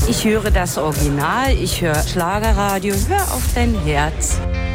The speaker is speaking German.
Ich höre das Original, ich höre Schlagerradio, hör auf dein Herz.